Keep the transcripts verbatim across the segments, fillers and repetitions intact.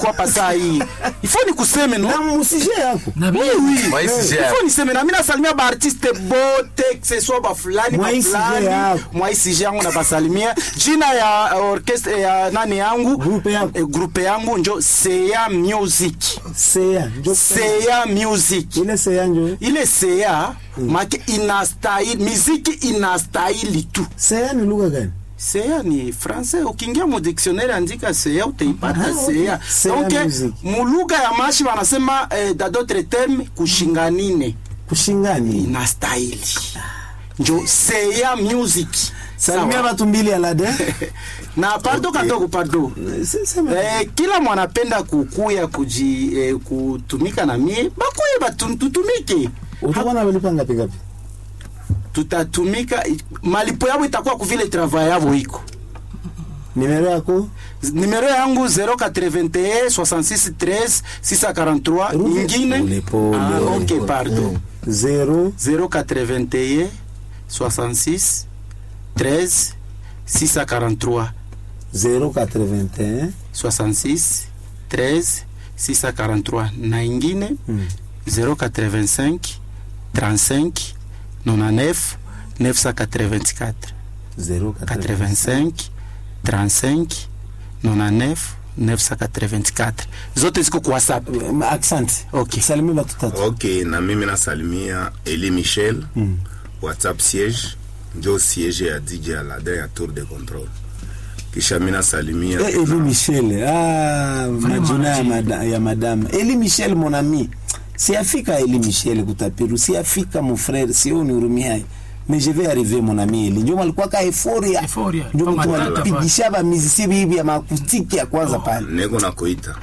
kwa pasa hii. Il faut nikuseme no. Na musije yako. Na oui oui. Il faut niseme na mimi nasalimia ba artiste bote que ce soit ba fulani ba fulani. Moi isije yangu na basalimia. Jina ya orchestre ya nani yangu? Groupe yangu. E, groupe yangu njo Seya Music. Seya. Seya Music. Ile Seya njo. Ile Seya mm. Make inastahili muziki inastahili tu. Seya ni lugha gani? Seya ni français. Ukiingia mu dictionnaire andika Seya utaipata ah, Seya. Okay. Donc mulugha ya mashi wanasema eh, da d'autres termes kushinganine. Kushingani inastahili. Njo Seya Music. Salimia watu mbili alade. Na pardo okay. Katoko pardo. Eh, kila mwanapenda kukuya kuji eh, kutumika na mie. Bakuye batutumike. Utakuwa walipa ngapi ngapi? Tutatumika malipo yao itakuwa kuvile travail yao iko. Numero yako? Numero yangu zero quatre vingt et un soixante-six treize six cent quarante-trois. Ingine? Ah, ok, pardon. zero zero quatre vingt et un soixante-six treize six cent quarante-trois. zero quatre vingt et un soixante-six treize six cent quarante-trois. Na ingine? Hmm. zero quatre-vingt-cinq trente-cinq quatre-vingt-neuf neuf cent quatre-vingt-quatre. zero quatre-vingt-cinq trente-cinq quatre-vingt-neuf neuf cent quatre-vingt-quatre. Zote ziko kwa WhatsApp. Accent. Okay. Salimia watu tatu. Okay, na mimi nasalimia Eli Michel. Mm. WhatsApp siège. Ndio siège ya D J Aladdin ya Tour de Contrôle. Kisha mimi nasalimia eh, Eli Michel. Ah, majina ya madame, ya madame. Eli Michel mon ami. Si Afrika Eli Michel kutapiru, si Afrika mon frère, si on urumia. Mais je vais arriver mon ami Eli. Ndio malikuwa ka euphoria. Euphoria. Ndio mtu alipigisha ba muziki bibi ya makutiki ya kwanza pale. Nego na koita.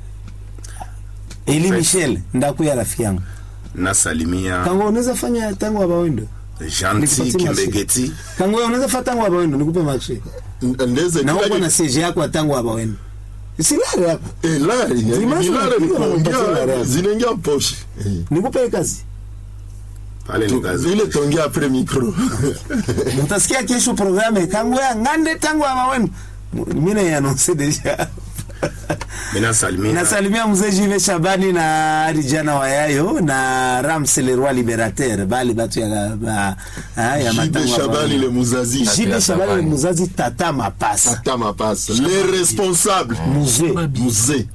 Eli Michel ndakuya rafiki yangu. Nasalimia. Kango unaweza fanya tango wa bawendo. Gentil Kimbegeti. Kango unaweza fanya tango wa bawendo nikupe makshe. Ndeze na uko na C G yako tango wa bawendo. Silare yako. Eh lari. Zilare ni zinengia poche. Nikupe kazi. Pale ni kazi. Ile tongia après micro. Utasikia kesho programme kango ya ngande tango wa bawendo. Mimi na annoncer déjà. Mina salimia. Na salimia mzee Jive Shabani na Arijana Wayayo na Ramse le Roi Liberateur bali batu ya ba, ha, ya matango. Jive Shabani le Muzazi. Jive Shabani le Muzazi Tata Mapasa. Tata Mapasa. Les responsables. Musée. Musée.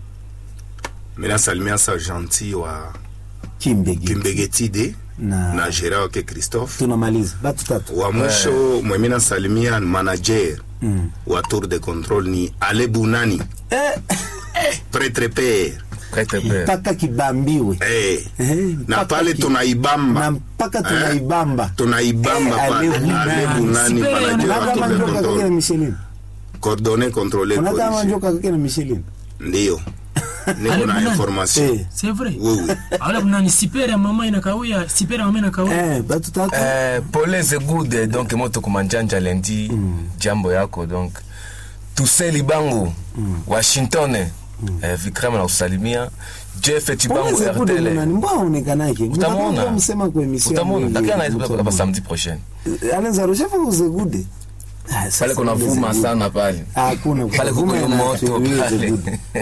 Mina salimia sa gentil wa Kimbegeti. Kimbegeti de na, na Gérard ke Christophe. Tunamaliza. Batu tatu. Wa mwisho mwe mina salimia manager mm. wa Tour de Contrôle ni Ale Bunani. Eh. Prêtre père. Prêtre père. Mpaka kibambiwe. Eh. eh na pale tunaibamba. Na mpaka tunaibamba. Eh, tunaibamba eh, pale. Ale Bunani manager wa Tour de Contrôle. Coordonné contrôlé. Unataka njoka kake na Michelin. Ndio. Niko na information. Eh. C'est vrai. Oui oui. Alors Bunani super ya mama inakawia, super ya mama inakawia. Eh, batu tatu. Eh, Paul c'est good donc moto kumanjanja lundi mm. jambo yako donc Toussaint Libango mm. Washington mm. eh, Vikram na usalimia Jeff Tibango R T L. Mbona unekanake? Utamwona msema kwa emission. Utamwona takia na kwa samedi prochain. Anaanza rusha kwa zegude. Pale kuna vuma sana pale. Hakuna pale kuna moto pale.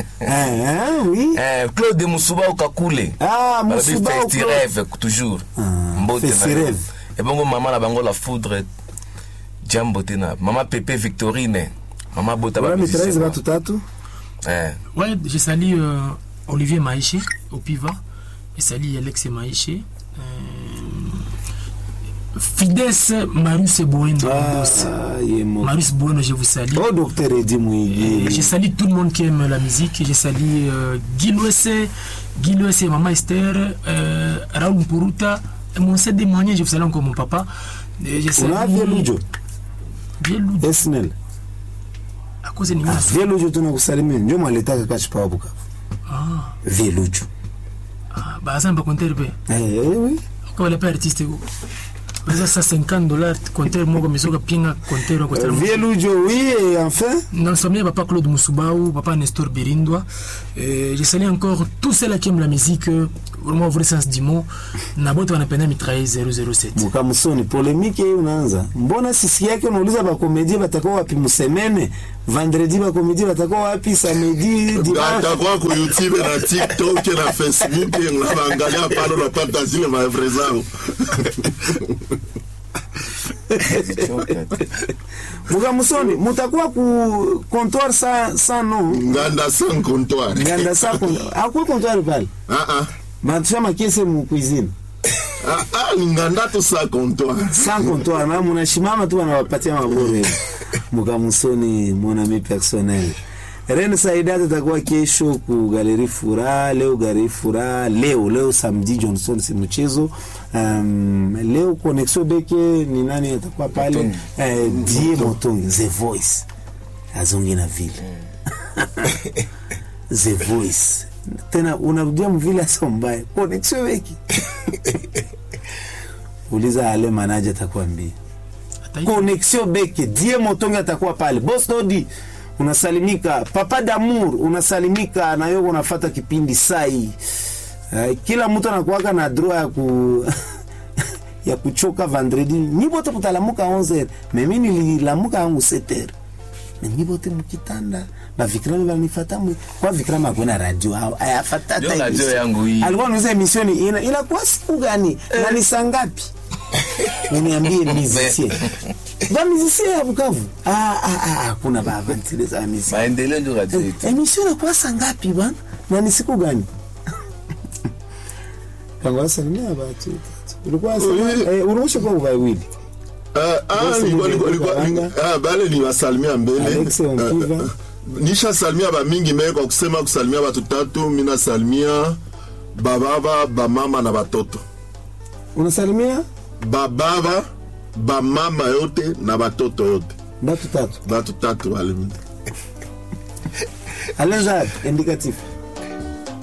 Eh, oui. Eh, Claude Musuba ukakule. Ah, Musuba rêve toujours. Mbote rêve. Et bongo maman la bango la foudre jambo tena. Maman Pépé Victorine. Maman Bota ba. Maîtresse ba tutatu. Eh. Ouais, je salue euh, Olivier Maïché au Piva. Je salue Alex Maïché. Euh, Fides Marius Bueno. Ah, Marius Bueno, je vous salue. Oh, docteur Edi Mouigi. Je salue tout le monde qui aime la musique. Je salue euh, Guy Louessé, Guy Louessé, Maman Esther, euh, Raoul Mpuruta. Mon set témoigné, je vous salue encore mon papa. Et je salue. On a Vielujo. Vielujo. Esnel. À cause de l'image. Ah, Vielujo, tu n'as pas salué. Je m'en l'état que je pas beaucoup. Ah. Vielujo. Ah, bah ça, on va compter le peu. Eh oui. Comment les pères artistes. ça cent cinquante dollars compteur moi comme ça pinga compteur compteur Vielujo oui et enfin non sommes papa Claude Moussoubao, papa Nestor Birindwa. Et je salue encore tous ceux qui aiment la musique, vraiment vrai sens du mot. Naboto wanapenda mitraille zéro zéro sept. Mukamusoni polémique unaanza. Mbona sisi yake unauliza ba comédie batakuwa wapi msemene? Vendredi ba comédie batakuwa wapi samedi dimanche? Batakuwa ku YouTube na TikTok na Facebook na angalia pale na pata zile ma vrais zao. Mukamusoni mutakuwa ku comptoir sans sans nom. Nganda sans comptoir. Nganda sans comptoir. Akwa comptoir pale? Ah ah. Matuma kese mu cuisine. Ah ah, nganda tu sans comptoir. Sans comptoir na munashimama tu wanawapatia mabore. Mukamusoni mon ami personnel. Ren Saida tatakuwa kesho ku Galerie Fura, leo Galerie Fura, leo leo samedi Johnson si mchezo. Um, leo Connexion Beke ni nani atakuwa pale? Eh, Die Motongi, The Voice. Azongi na vile. The Voice. Tena unarudia mvile asombaye. Connexion Beke. Uliza ale manager atakwambia. Connexion Beke, Die Motongi atakuwa pale. Boss Dodi unasalimika, Papa Damour unasalimika, na yoko unafuata kipindi sai. Uh, kila mtu anakuwaka na draw ya ku ya kuchoka vendredi. Nibote mutalamuka onze heures, mimi nililamuka yangu sept heures. Na nibote mukitanda, ba Vikrama banifata mu kwa Vikrama kuna radio ayafata hata radio yangu hii. Alikuwa anauza emission ina ila kwa siku gani? Eh. Na ni sangapi? Uniambie musicien. Ba musicien ya Bukavu. Ah ah ah kuna ba ventile za musicien. Maendeleo ndio radio. Emission kwa sangapi bwana? Na ni siku gani? Kangwa salimia watu. Ulikuwa sema eh uruhusu kwa ubai wili. Ah ah ni kwa ah bale ni wasalimia mbele. Nisha salimia ba mingi meko kwa kusema kusalimia watu tatu, mimi nasalimia bababa, bamama na batoto. Unasalimia bababa, bamama yote na batoto yote. Batu tatu. Batu tatu wale. Alenza indicatif.